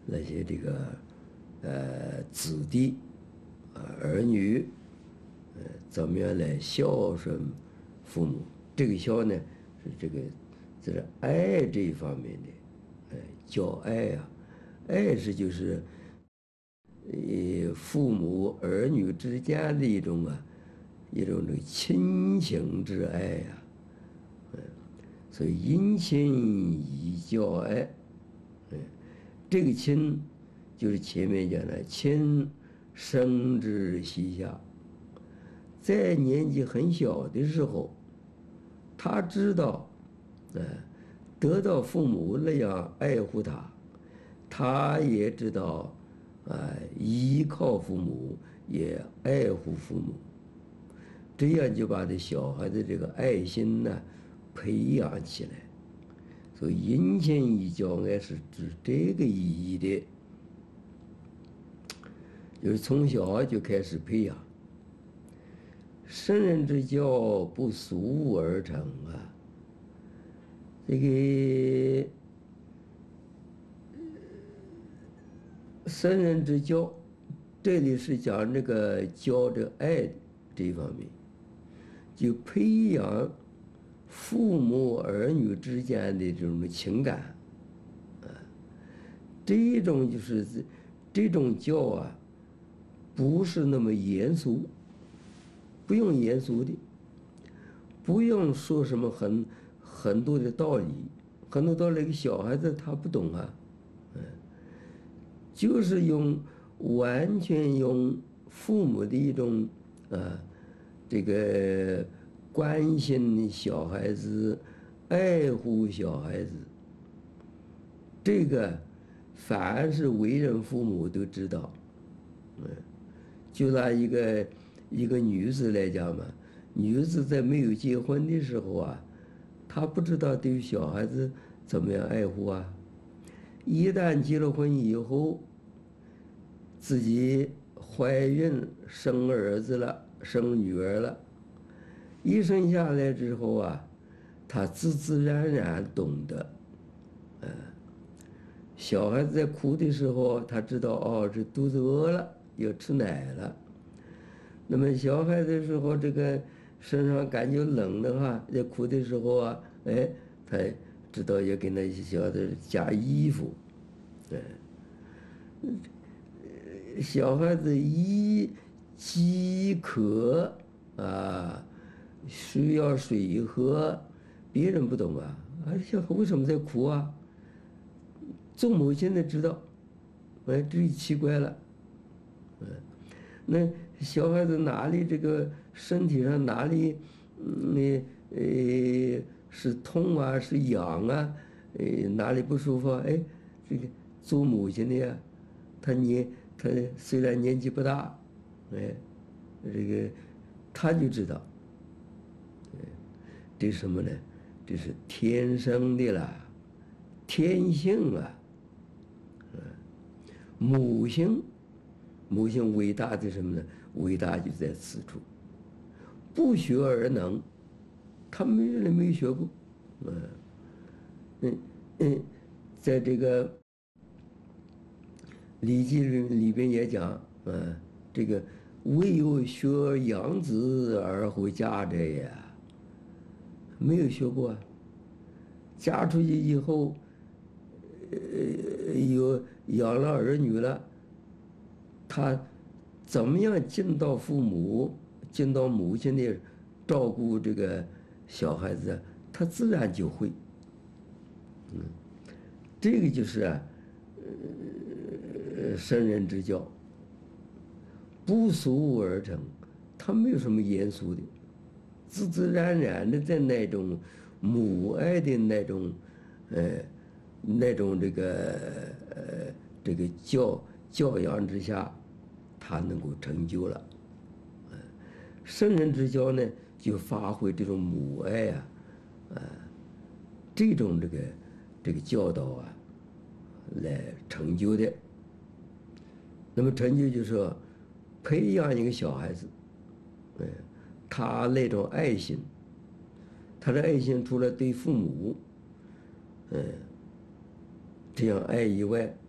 那些这个子弟儿女，怎么样来孝顺父母？这个孝呢，是这是爱这一方面的，教爱啊，爱是就是父母儿女之间的一种这个亲情之爱呀、所以姻亲宜教爱，这个亲就是前面讲的亲生之膝下，在年纪很小的时候，他知道，得到父母那样爱护他，他也知道，依靠父母，也爱护父母，这样就把这小孩子这个爱心呢培养起来。所以姻亲宜教爱是指这个意义的，就是从小就开始培养。圣人之教不俗而成啊，这个圣人之教，这里是讲这个教这爱这一方面，就培养父母儿女之间的这种情感，这种就是这种教啊，不是那么严肃，不用严肃的，不用说什么很多的道理，很多道理个小孩子他不懂啊，就是完全用父母的一种这个关心小孩子、爱护小孩子，这个凡是为人父母都知道。就拿一个女子来讲嘛，女子在没有结婚的时候啊，她不知道对小孩子怎么样爱护啊。一旦结了婚以后，自己怀孕生儿子了，生女儿了，一生下来之后啊，她自自然然懂得，小孩子在哭的时候，他知道哦，这肚子饿了，要吃奶了。那么小孩子的时候，这个身上感觉冷的话，在哭的时候啊，他知道要给那些小孩子加衣服，小孩子一饥渴啊，需要水喝，别人不懂啊，小孩为什么在哭啊？做母亲的知道，这奇怪了，那小孩子哪里这个身体上哪里，是痛啊，是痒啊，哪里不舒服啊？这个做母亲的呀，他虽然年纪不大，这个他就知道，这是什么呢？这是天生的啦，天性啊。母性伟大的什么呢？伟大就在此处，不学而能，他们人没有学过，在这个《礼记》里边也讲，这个未有学养子而后嫁者也，没有学过啊，嫁出去以后，有养了儿女了，他怎么样尽到父母、尽到母亲的照顾这个小孩子，他自然就会。这个就是圣人之教，不俗而成，他没有什么严肃的，自自然然的在那种母爱的那种这个教养之下，他能够成就了。圣人之教呢，就发挥这种母爱啊，这种这个教导啊，来成就的。那么成就就是说，培养一个小孩子，他那种爱心，他的爱心除了对父母，这样爱以外，